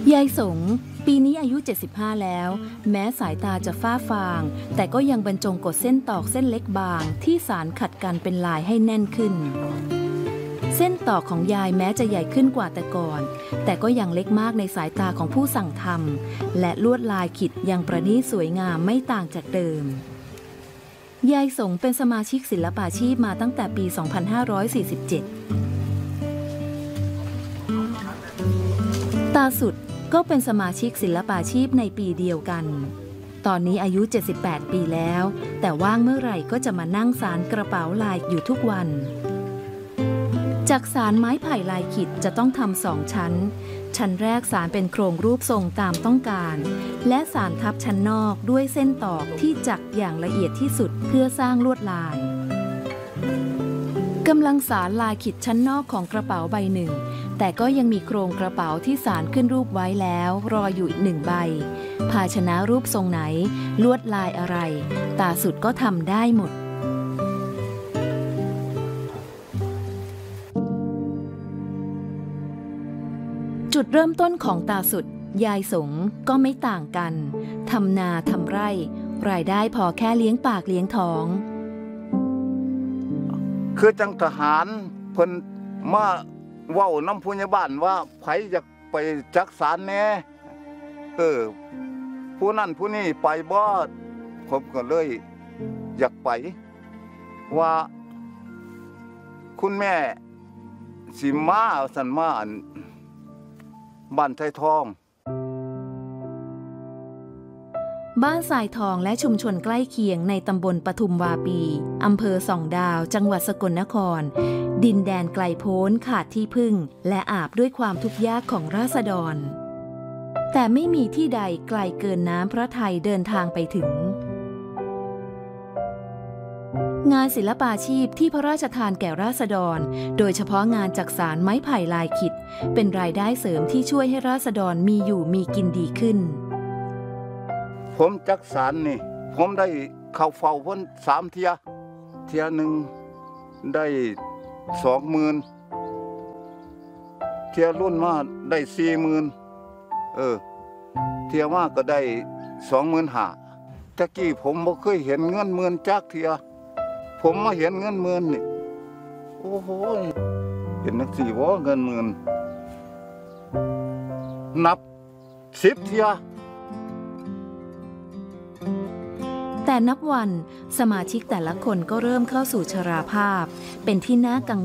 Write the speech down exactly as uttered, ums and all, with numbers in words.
ยายสงปีนี้อายุเจ็ดสิบห้าแล้วแม้สายตาจะฝ้าฟางแต่ก็ยังบรรจงกดเส้นตอกเส้นเล็กบางที่สานขัดกันเป็นลายให้แน่นขึ้นเส้นตอกของยายแม้จะใหญ่ขึ้นกว่าแต่ก่อนแต่ก็ยังเล็กมากในสายตาของผู้สั่งทำและลวดลายขิดยังประณีตสวยงามไม่ต่างจากเดิมยายสงเป็นสมาชิกศิลปาชีพมาตั้งแต่ปี สองพันห้าร้อยสี่สิบเจ็ด ตาสุดก็เป็นสมาชิกศิลปาชีพในปีเดียวกันตอนนี้อายุเจ็ดสิบแปดปีแล้วแต่ว่างเมื่อไหร่ก็จะมานั่งสานกระเป๋าลายอยู่ทุกวันจากสานไม้ไผ่ลายขิดจะต้องทำสองชั้นชั้นแรกสานเป็นโครงรูปทรงตามต้องการและสานทับชั้นนอกด้วยเส้นตอกที่จักอย่างละเอียดที่สุดเพื่อสร้างลวดลายกำลังสานลายขิดชั้นนอกของกระเป๋าใบหนึ่งแต่ก็ยังมีโครงกระเป๋าที่สานขึ้นรูปไว้แล้วรออยู่อีกหนึ่งใบภาชนะรูปทรงไหนลวดลายอะไรตาสุดก็ทำได้หมดจุดเริ่มต้นของตาสุดยายสงก็ไม่ต่างกันทำนาทำไร่รายได้พอแค่เลี้ยงปากเลี้ยงท้องคือจังทหารเพิ่นมาเว้าน้ำผู้ใหญ่บ้านว่าไผอยากไปจักสารแน่เออผู้นั่นผู้นี้ไปบ่ผมก็เลยอยากไปว่าคุณแม่สิมาสันมาอันบ้านไททองบ้านทรายทองและชุมชนใกล้เคียงในตำบลปทุมวาปีอำเภอส่องดาวจังหวัดสกลนครดินแดนไกลโพ้นขาดที่พึ่งและอาบด้วยความทุกข์ยากของราษฎรแต่ไม่มีที่ใดไกลเกินน้ำพระทัยเดินทางไปถึงงานศิลปาชีพที่พระราชทานแก่ราษฎรโดยเฉพาะงานจักสานไม้ไผ่ลายขิดเป็นรายได้เสริมที่ช่วยให้ราษฎรมีอยู่มีกินดีขึ้นผมจักสานนี่ผมได้เข้าเฝ้าเพิ่นสามเที่ยเที่ยหนึ่งได้สองหมื่นเที่ยรุ่นมาได้สี่หมื่นเออเที่ยมากก็ได้สองหมื่นห้าตะกี้ผมบ่เคยเห็นเงินหมื่นจักเที่ยผมมาเห็นเงินหมื่นนี่โอ้โหเห็นนักสี่ว่าเงินหมื่นนับสิบเที่ยแต่นับวันสมาชิกแต่ละคนก็เริ่มเข้าสู่ชราภาพเป็นที่น่ากังวล